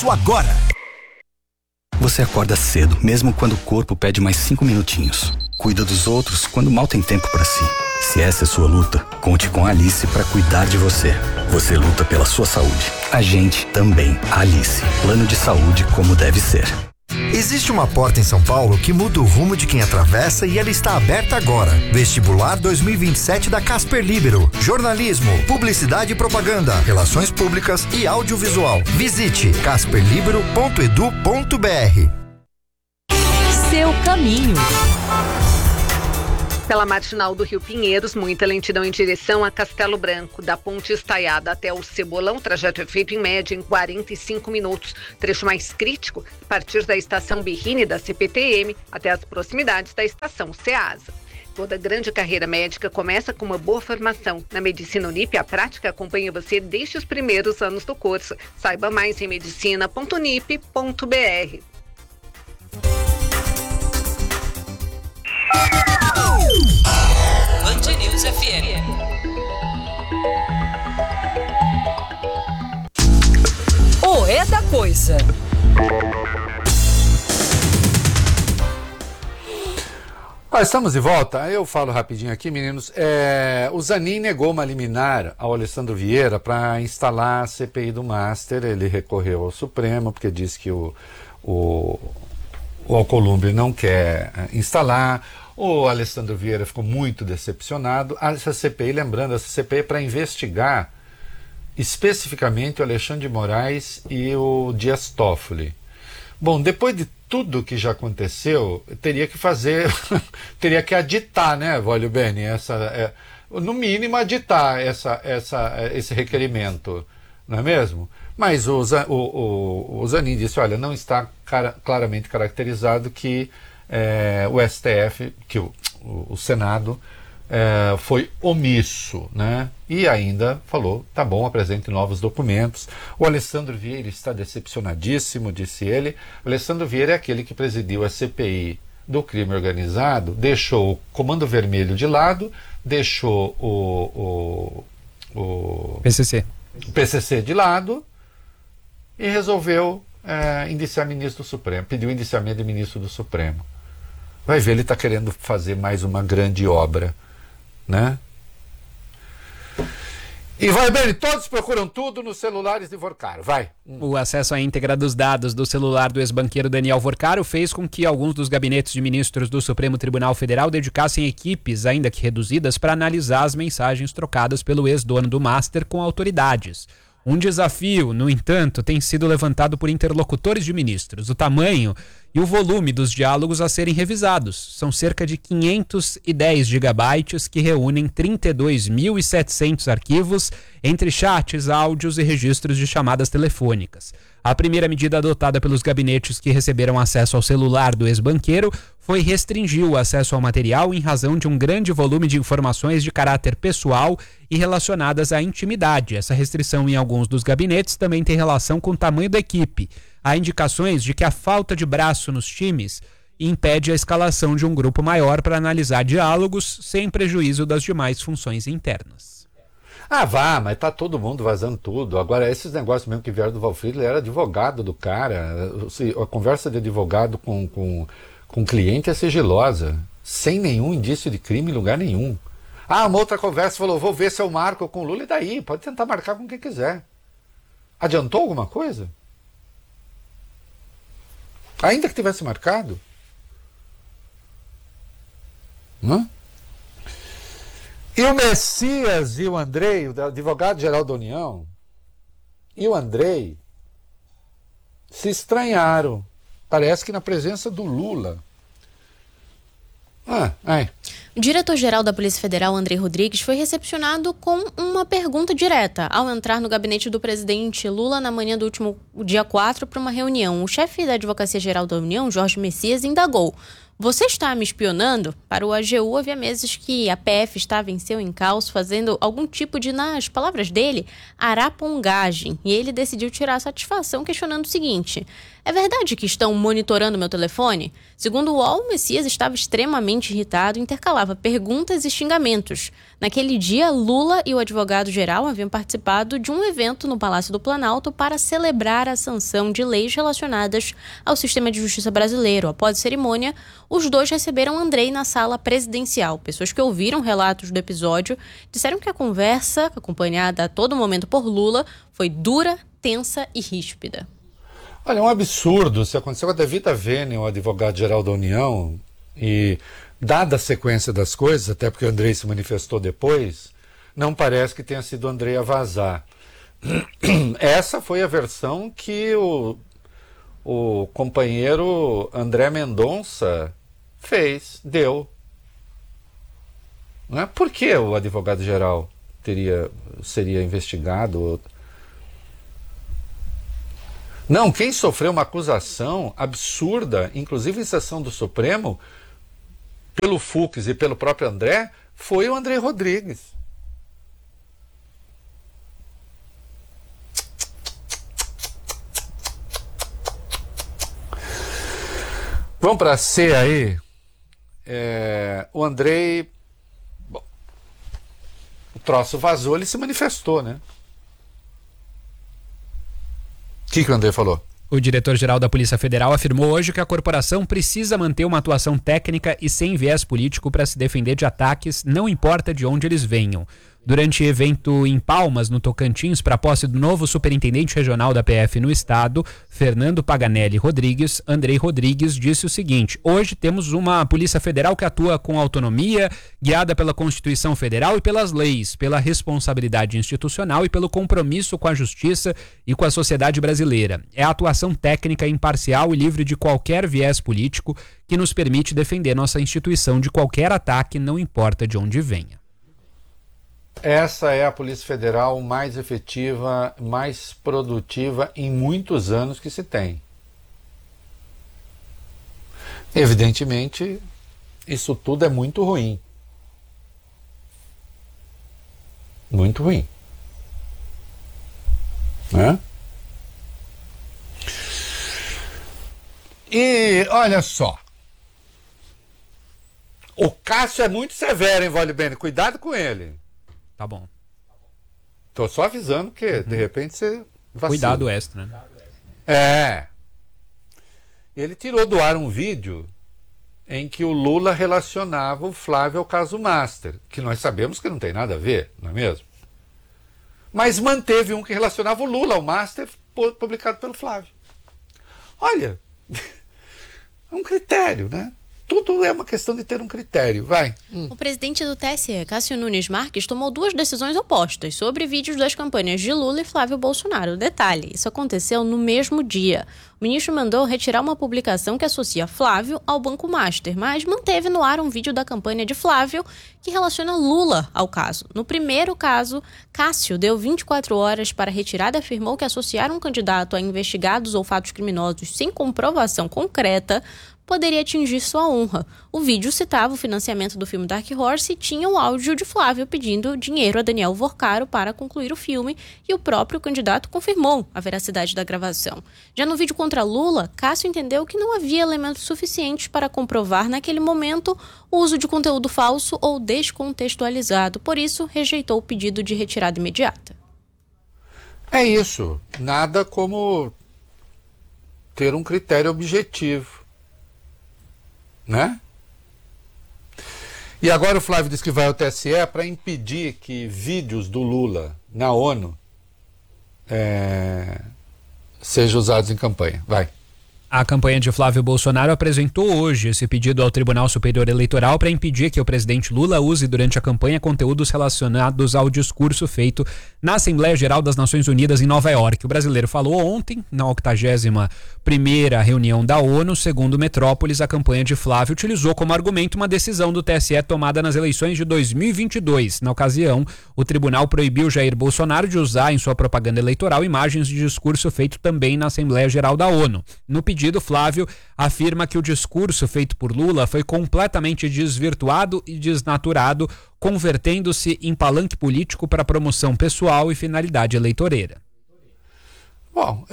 isso agora. Você acorda cedo, mesmo quando o corpo pede mais 5 minutinhos. Cuida dos outros quando mal tem tempo para si. Se essa é sua luta, conte com a Alice para cuidar de você. Você luta pela sua saúde. A gente também. Alice. Plano de saúde como deve ser. Existe uma porta em São Paulo que muda o rumo de quem atravessa e ela está aberta agora. Vestibular 2027 da Casper Libero. Jornalismo, publicidade e propaganda, relações públicas e audiovisual. Visite casperlibero.edu.br. Seu caminho. Pela marginal do Rio Pinheiros, muita lentidão em direção a Castelo Branco. Da Ponte Estaiada até o Cebolão, o trajeto é feito em média em 45 minutos. Trecho mais crítico, a partir da estação Birrini da CPTM até as proximidades da estação Ceasa. Toda grande carreira médica começa com uma boa formação. Na Medicina Unip, a prática acompanha você desde os primeiros anos do curso. Saiba mais em medicina.unip.br. Band News FM. O É da Coisa. Estamos de volta. Eu falo rapidinho aqui, meninos. O Zanin negou uma liminar ao Alessandro Vieira para instalar a CPI do Master. Ele recorreu ao Supremo porque disse que o Alcolumbre não quer instalar. O Alessandro Vieira ficou muito decepcionado. Essa CPI, lembrando, essa CPI é para investigar especificamente o Alexandre de Moraes e o Dias Toffoli. Bom, depois de tudo que já aconteceu, teria que fazer, teria que aditar, né, Vólio Bene, no mínimo aditar esse requerimento, não é mesmo? Mas o Zanin disse, olha, não está claramente caracterizado que o STF, que o Senado foi omisso, né? E ainda falou, tá bom, apresente novos documentos. O Alessandro Vieira está decepcionadíssimo, disse ele. O Alessandro Vieira é aquele que presidiu a CPI do crime organizado, deixou o Comando Vermelho de lado, deixou o PCC de lado e resolveu indiciar ministro do Supremo, pediu indiciamento de ministro do Supremo. Vai ver, ele está querendo fazer mais uma grande obra, né? E vai bem, todos procuram tudo nos celulares de Vorcaro, vai. O acesso à íntegra dos dados do celular do ex-banqueiro Daniel Vorcaro fez com que alguns dos gabinetes de ministros do Supremo Tribunal Federal dedicassem equipes, ainda que reduzidas, para analisar as mensagens trocadas pelo ex-dono do Master com autoridades. Um desafio, no entanto, tem sido levantado por interlocutores de ministros: o tamanho e o volume dos diálogos a serem revisados. São cerca de 510 gigabytes que reúnem 32.700 arquivos entre chats, áudios e registros de chamadas telefônicas. A primeira medida adotada pelos gabinetes que receberam acesso ao celular do ex-banqueiro foi restringir o acesso ao material em razão de um grande volume de informações de caráter pessoal e relacionadas à intimidade. Essa restrição em alguns dos gabinetes também tem relação com o tamanho da equipe. Há indicações de que a falta de braço nos times impede a escalação de um grupo maior para analisar diálogos sem prejuízo das demais funções internas. Mas tá todo mundo vazando tudo. Agora, esses negócios mesmo que vieram do Valfried, ele era advogado do cara. A conversa de advogado com cliente é sigilosa, sem nenhum indício de crime em lugar nenhum. Uma outra conversa falou, vou ver se eu marco com o Lula, e daí? Pode tentar marcar com quem quiser. Adiantou alguma coisa? Ainda que tivesse marcado? Não? E o Messias e o Andrei, o advogado-geral da União, e o Andrei se estranharam. Parece que na presença do Lula. O diretor-geral da Polícia Federal, Andrei Rodrigues, foi recepcionado com uma pergunta direta ao entrar no gabinete do presidente Lula na manhã do último dia 4 para uma reunião. O chefe da Advocacia Geral da União, Jorge Messias, indagou: Você está me espionando? Para o AGU, havia meses que a PF estava em seu encalço fazendo algum tipo de, nas palavras dele, arapongagem. E ele decidiu tirar satisfação questionando o seguinte: é verdade que estão monitorando meu telefone? Segundo o UOL, o Messias estava extremamente irritado e intercalava perguntas e xingamentos. Naquele dia, Lula e o advogado-geral haviam participado de um evento no Palácio do Planalto para celebrar a sanção de leis relacionadas ao sistema de justiça brasileiro. Após a cerimônia, os dois receberam Andrei na sala presidencial. Pessoas que ouviram relatos do episódio disseram que a conversa, acompanhada a todo momento por Lula, foi dura, tensa e ríspida. Olha, é um absurdo se aconteceu com a Devita Vene, o advogado-geral da União, e dada a sequência das coisas, até porque o Andrei se manifestou depois, não parece que tenha sido o Andrei a vazar. Essa foi a versão que o companheiro André Mendonça deu. Não é? Por que o advogado-geral seria investigado? Não, quem sofreu uma acusação absurda, inclusive em sessão do Supremo, pelo Fux e pelo próprio André, foi o André Rodrigues. Vamos para C aí. O Andrei... Bom, o troço vazou, ele se manifestou, né? O que o André falou? O diretor-geral da Polícia Federal afirmou hoje que a corporação precisa manter uma atuação técnica e sem viés político para se defender de ataques, não importa de onde eles venham. Durante evento em Palmas, no Tocantins, para a posse do novo superintendente regional da PF no estado, Fernando Paganelli Rodrigues, Andrei Rodrigues disse o seguinte: hoje temos uma Polícia Federal que atua com autonomia, guiada pela Constituição Federal e pelas leis, pela responsabilidade institucional e pelo compromisso com a justiça e com a sociedade brasileira. É a atuação técnica, imparcial e livre de qualquer viés político que nos permite defender nossa instituição de qualquer ataque, não importa de onde venha. Essa é a Polícia Federal mais efetiva, mais produtiva em muitos anos que se tem. Evidentemente, isso tudo é muito ruim. Muito ruim. Né? E olha só. O Cássio é muito severo, hein, Valdebene? Cuidado com ele. Tá bom. Tô só avisando que, de repente, você vacila. Cuidado extra, né? Ele tirou do ar um vídeo em que o Lula relacionava o Flávio ao caso Master, que nós sabemos que não tem nada a ver, não é mesmo? Mas manteve um que relacionava o Lula ao Master, publicado pelo Flávio. Olha, é um critério, né? Tudo é uma questão de ter um critério. Vai. O presidente do TSE, Cássio Nunes Marques, tomou duas decisões opostas sobre vídeos das campanhas de Lula e Flávio Bolsonaro. Detalhe, isso aconteceu no mesmo dia. O ministro mandou retirar uma publicação que associa Flávio ao Banco Master, mas manteve no ar um vídeo da campanha de Flávio que relaciona Lula ao caso. No primeiro caso, Cássio deu 24 horas para a retirada e afirmou que associar um candidato a investigados ou fatos criminosos sem comprovação concreta poderia atingir sua honra. O vídeo citava o financiamento do filme Dark Horse e tinha o áudio de Flávio pedindo dinheiro a Daniel Vorcaro para concluir o filme, e o próprio candidato confirmou a veracidade da gravação. Já no vídeo contra Lula, Cássio entendeu que não havia elementos suficientes para comprovar naquele momento o uso de conteúdo falso ou descontextualizado, por isso rejeitou o pedido de retirada imediata. É isso. Nada como ter um critério objetivo. Né? E agora o Flávio diz que vai ao TSE para impedir que vídeos do Lula na ONU sejam usados em campanha. Vai. A campanha de Flávio Bolsonaro apresentou hoje esse pedido ao Tribunal Superior Eleitoral para impedir que o presidente Lula use durante a campanha conteúdos relacionados ao discurso feito na Assembleia Geral das Nações Unidas em Nova York. O brasileiro falou ontem, na 81ª reunião da ONU. Segundo Metrópolis, a campanha de Flávio utilizou como argumento uma decisão do TSE tomada nas eleições de 2022. Na ocasião, o tribunal proibiu Jair Bolsonaro de usar em sua propaganda eleitoral imagens de discurso feito também na Assembleia Geral da ONU. No pedido pedido, Flávio afirma que o discurso feito por Lula foi completamente desvirtuado e desnaturado, convertendo-se em palanque político para promoção pessoal e finalidade eleitoreira. Bom,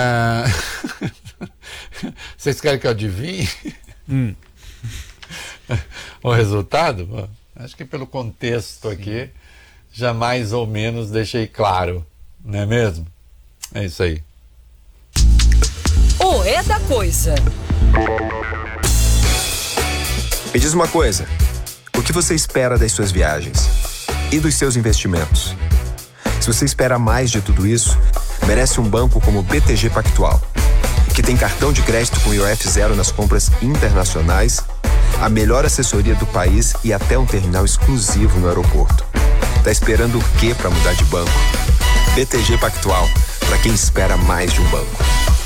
vocês querem que eu adivinhe o resultado? Bom, acho que pelo contexto aqui, já mais ou menos deixei claro, não é mesmo? É isso aí. O É da Coisa. Me diz uma coisa, o que você espera das suas viagens e dos seus investimentos? Se você espera mais de tudo isso, merece um banco como o BTG Pactual, que tem cartão de crédito com IOF zero nas compras internacionais, a melhor assessoria do país e até um terminal exclusivo no aeroporto. Tá esperando o quê para mudar de banco? BTG Pactual, para quem espera mais de um banco.